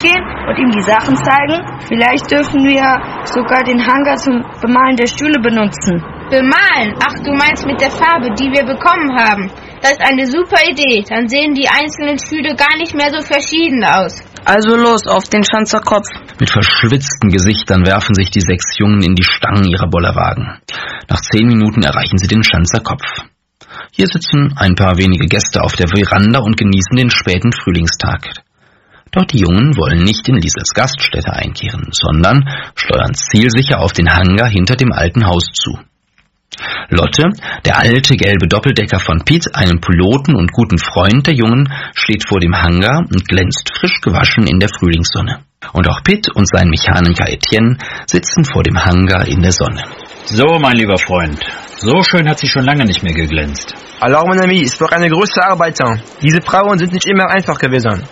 gehen und ihm die Sachen zeigen. Vielleicht dürfen wir sogar den Hangar zum Bemalen der Stühle benutzen. Bemalen? Ach, du meinst mit der Farbe, die wir bekommen haben. Das ist eine super Idee. Dann sehen die einzelnen Stühle gar nicht mehr so verschieden aus. Also los, auf den Schanzerkopf. Mit verschwitzten Gesichtern werfen sich die 6 Jungen in die Stangen ihrer Bollerwagen. Nach 10 Minuten erreichen sie den Schanzerkopf. Hier sitzen ein paar wenige Gäste auf der Veranda und genießen den späten Frühlingstag. Doch die Jungen wollen nicht in Liesels Gaststätte einkehren, sondern steuern zielsicher auf den Hangar hinter dem alten Haus zu. Lotte, der alte gelbe Doppeldecker von Piet, einem Piloten und guten Freund der Jungen, steht vor dem Hangar und glänzt frisch gewaschen in der Frühlingssonne. Und auch Piet und sein Mechaniker Etienne sitzen vor dem Hangar in der Sonne. So, mein lieber Freund, so schön hat sie schon lange nicht mehr geglänzt. Alors, mon ami, es war eine große Arbeit. Diese Frauen sind nicht immer einfach gewesen.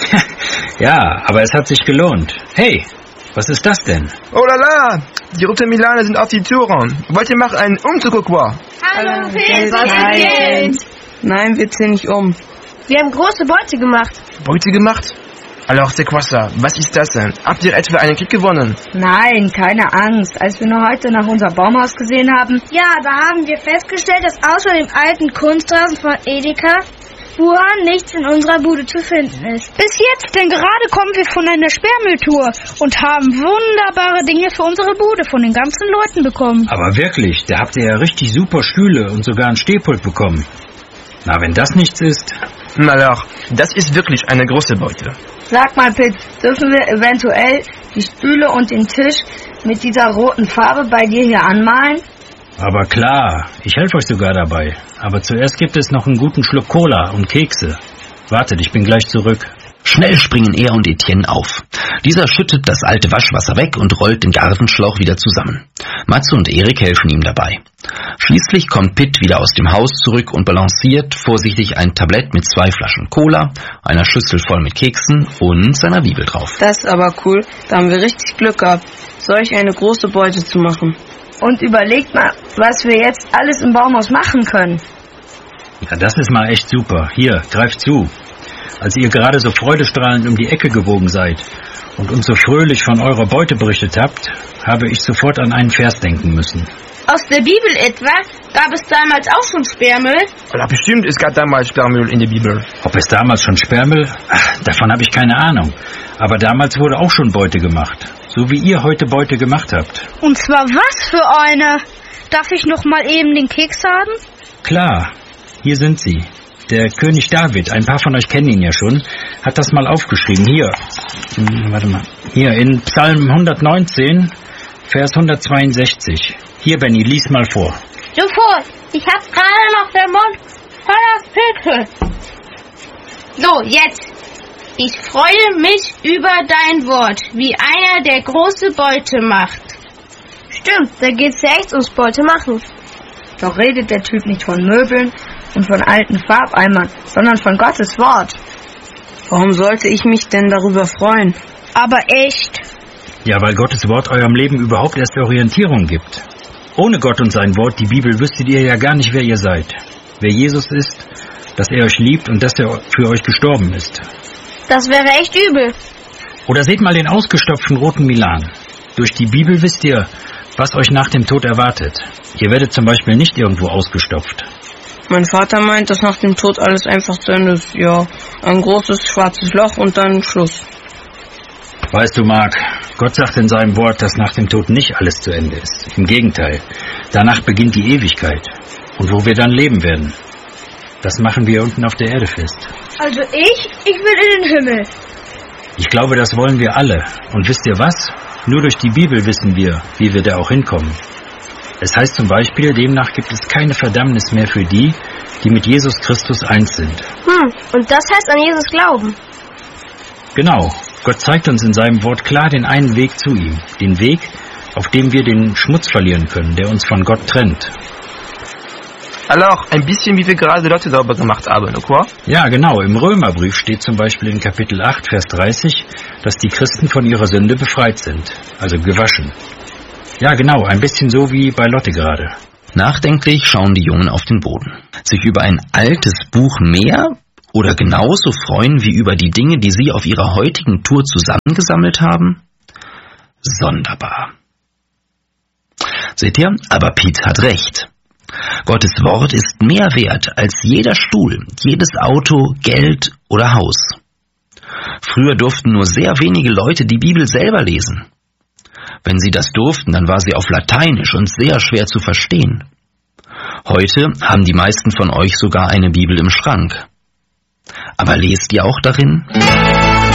Ja, aber es hat sich gelohnt. Hey, was ist das denn? Oh la la, die roten Milaner sind auf die Touren. Wollt ihr machen einen Umzug ou quoi? Hallo, Piet, was geht? Nein, wir ziehen nicht um. Wir haben große Beute gemacht. Beute gemacht? Alors, c'est quoi ça? Was ist das denn? Habt ihr etwa einen Krieg gewonnen? Nein, keine Angst. Als wir nur heute nach unserem Baumhaus gesehen haben... Ja, da haben wir festgestellt, dass außer dem alten Kunstrasen von Edeka Wuhan nichts in unserer Bude zu finden ist. Bis jetzt, denn gerade kommen wir von einer Sperrmülltour und haben wunderbare Dinge für unsere Bude von den ganzen Leuten bekommen. Aber wirklich, da habt ihr ja richtig super Stühle und sogar ein Stehpult bekommen. Na, wenn das nichts ist... Alors, das ist wirklich eine große Beute. Sag mal, Pitt, dürfen wir eventuell die Stühle und den Tisch mit dieser roten Farbe bei dir hier anmalen? Aber klar, ich helfe euch sogar dabei. Aber zuerst gibt es noch einen guten Schluck Cola und Kekse. Wartet, ich bin gleich zurück. Schnell springen er und Etienne auf. Dieser schüttet das alte Waschwasser weg und rollt den Gartenschlauch wieder zusammen. Matze und Erik helfen ihm dabei. Schließlich kommt Pitt wieder aus dem Haus zurück und balanciert vorsichtig ein Tablett mit 2 Flaschen Cola, einer Schüssel voll mit Keksen und seiner Bibel drauf. Das ist aber cool, da haben wir richtig Glück gehabt, solch eine große Beute zu machen. Und überlegt mal, was wir jetzt alles im Baumhaus machen können. Ja, das ist mal echt super. Hier, greift zu. Als ihr gerade so freudestrahlend um die Ecke gebogen seid und uns so fröhlich von eurer Beute berichtet habt, habe ich sofort an einen Vers denken müssen. Aus der Bibel etwa? Gab es damals auch schon Sperrmüll? Ja, bestimmt, es gab damals Sperrmüll in der Bibel. Ob es damals schon Sperrmüll? Ach, davon habe ich keine Ahnung. Aber damals wurde auch schon Beute gemacht. So wie ihr heute Beute gemacht habt. Und zwar was für eine? Darf ich noch mal eben den Keks haben? Klar, hier sind sie. Der König David, ein paar von euch kennen ihn ja schon, hat das mal aufgeschrieben. Hier, warte mal. Hier in Psalm 119, Vers 162. Hier, Benny, lies mal vor. Sofort, ich hab gerade noch den Mund voller Pilze. So, jetzt. Ich freue mich über dein Wort, wie einer, der große Beute macht. Stimmt, da geht's ja echt ums Beute machen. Doch redet der Typ nicht von Möbeln und von alten Farbeimern, sondern von Gottes Wort. Warum sollte ich mich denn darüber freuen? Aber echt. Ja, weil Gottes Wort eurem Leben überhaupt erst Orientierung gibt. Ohne Gott und sein Wort, die Bibel, wüsstet ihr ja gar nicht, wer ihr seid. Wer Jesus ist, dass er euch liebt und dass er für euch gestorben ist. Das wäre echt übel. Oder seht mal den ausgestopften roten Milan. Durch die Bibel wisst ihr, was euch nach dem Tod erwartet. Ihr werdet zum Beispiel nicht irgendwo ausgestopft. Mein Vater meint, dass nach dem Tod alles einfach zu Ende ist. Ja, ein großes schwarzes Loch und dann Schluss. Weißt du, Marc, Gott sagt in seinem Wort, dass nach dem Tod nicht alles zu Ende ist. Im Gegenteil, danach beginnt die Ewigkeit. Und wo wir dann leben werden, das machen wir unten auf der Erde fest. Also ich will in den Himmel. Ich glaube, das wollen wir alle. Und wisst ihr was? Nur durch die Bibel wissen wir, wie wir da auch hinkommen. Es heißt zum Beispiel, demnach gibt es keine Verdammnis mehr für die, die mit Jesus Christus eins sind. Und das heißt an Jesus glauben. Genau. Gott zeigt uns in seinem Wort klar den einen Weg zu ihm. Den Weg, auf dem wir den Schmutz verlieren können, der uns von Gott trennt. Alors, ein bisschen wie wir gerade Leute sauber gemacht haben, oder quoi? Ja, genau. Im Römerbrief steht zum Beispiel in Kapitel 8, Vers 30, dass die Christen von ihrer Sünde befreit sind, also gewaschen. Ja, genau, ein bisschen so wie bei Lotte gerade. Nachdenklich schauen die Jungen auf den Boden. Sich über ein altes Buch mehr Oder genauso freuen wie über die Dinge, die Sie auf Ihrer heutigen Tour zusammengesammelt haben? Sonderbar. Seht ihr, aber Piet hat recht. Gottes Wort ist mehr wert als jeder Stuhl, jedes Auto, Geld oder Haus. Früher durften nur sehr wenige Leute die Bibel selber lesen. Wenn sie das durften, dann war sie auf Lateinisch und sehr schwer zu verstehen. Heute haben die meisten von euch sogar eine Bibel im Schrank. Aber lest ihr auch darin?